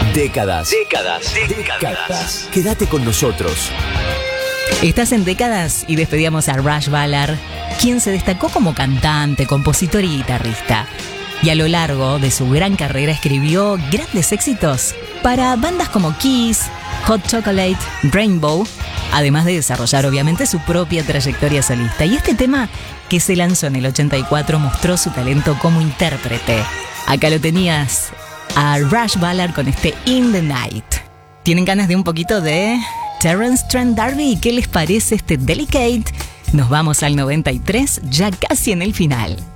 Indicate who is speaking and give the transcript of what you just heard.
Speaker 1: Décadas. Quédate con nosotros.
Speaker 2: Estás en Décadas y despedíamos a Rush Ballard, quien se destacó como cantante, compositor y guitarrista. Y a lo largo de su gran carrera escribió grandes éxitos para bandas como Kiss, Hot Chocolate, Rainbow, además de desarrollar obviamente su propia trayectoria solista. Y este tema, que se lanzó en el 84, mostró su talento como intérprete. Acá lo tenías a Rush Ballard con este In the Night. ¿Tienen ganas de un poquito de Terence Trent D'Arby? ¿Qué les parece este Delicate? Nos vamos al 93, ya casi en el final.